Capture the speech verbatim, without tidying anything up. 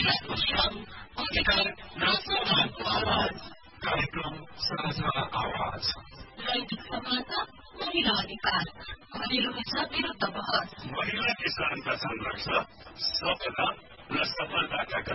महिलाको श्रम अधिकार र सम्मानको आवाज कार्यक्रम साझा आवाज लैङ्गिक समानता महिला अधिकार घरेलु हिंसा विरुद्ध बहस महिला किसानका संघर्ष सफलता र सफलताका